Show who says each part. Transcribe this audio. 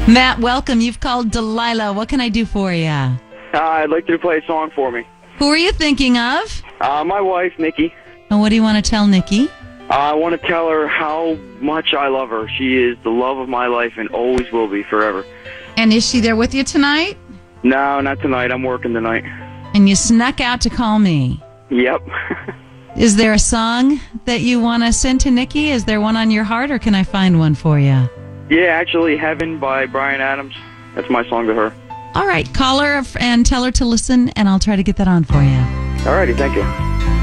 Speaker 1: Matt, welcome. You've called Delilah. What can I do for you?
Speaker 2: I'd like you to play a song for me.
Speaker 1: Who are you thinking of?
Speaker 2: My wife, Nikki.
Speaker 1: And what do you want to tell Nikki?
Speaker 2: I want to tell her how much I love her. She is the love of my life and always will be forever.
Speaker 1: And is she there with you tonight?
Speaker 2: No, not tonight. I'm working tonight.
Speaker 1: And you snuck out to call me.
Speaker 2: Yep.
Speaker 1: Is there a song that you want to send to Nikki? Is there one on your heart, or can I find one for you?
Speaker 2: Yeah, actually, Heaven by Bryan Adams. That's my song to her.
Speaker 1: All right, call her and tell her to listen, and I'll try to get that on for you.
Speaker 2: Alrighty, thank you.